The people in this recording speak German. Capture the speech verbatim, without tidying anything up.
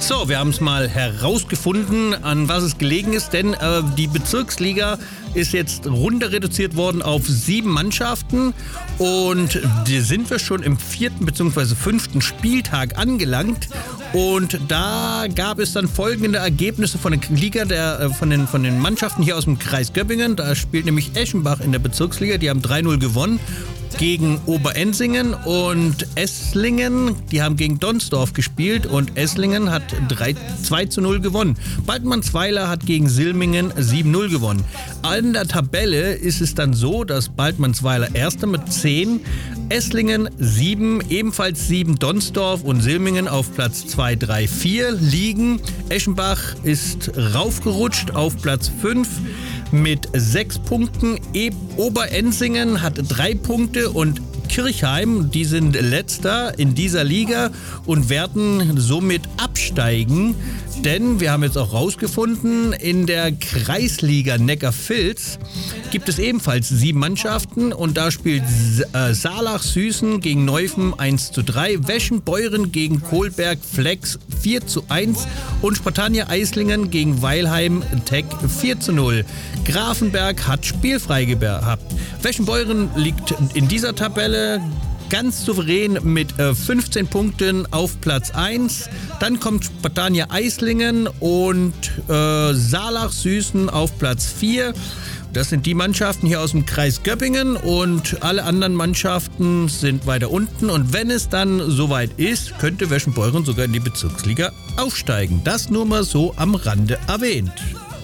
So, wir haben es mal herausgefunden, an was es gelegen ist, denn äh, die Bezirksliga ist jetzt runter reduziert worden auf sieben Mannschaften und da sind wir schon im vierten bzw. fünften Spieltag angelangt und da gab es dann folgende Ergebnisse von der Liga, der, äh, von, den, von den Mannschaften hier aus dem Kreis Göppingen. Da spielt nämlich Eschenbach in der Bezirksliga, die haben drei null gewonnen gegen Oberensingen, und Esslingen, die haben gegen Donsdorf gespielt und Esslingen hat zwei zu null gewonnen. Baldmannsweiler hat gegen Silmingen sieben null gewonnen. An der Tabelle ist es dann so, dass Baldmannsweiler Erster mit zehn, Esslingen sieben, ebenfalls sieben Donsdorf und Silmingen auf Platz zwei, drei, vier liegen. Eschenbach ist raufgerutscht auf Platz fünf mit sechs Punkten. E- Oberensingen hat drei Punkte und Kirchheim, die sind letzter in dieser Liga und werden somit absteigen, denn wir haben jetzt auch rausgefunden, in der Kreisliga Neckarvils gibt es ebenfalls sieben Mannschaften und da spielt äh, Saalach-Süßen gegen Neufen eins zu drei, Weschenbeuren gegen Kohlberg-Flex vier zu eins und Spartania Eislingen gegen Weilheim Tech vier zu null. Grafenberg hat spielfrei gehabt. Weschenbeuren liegt in dieser Tabelle ganz souverän mit äh, fünfzehn Punkten auf Platz eins. Dann kommt Spartania Eislingen und äh, Saalach-Süßen auf Platz vier. Das sind die Mannschaften hier aus dem Kreis Göppingen und alle anderen Mannschaften sind weiter unten. Und wenn es dann soweit ist, könnte Weschenbeuren sogar in die Bezirksliga aufsteigen. Das nur mal so am Rande erwähnt.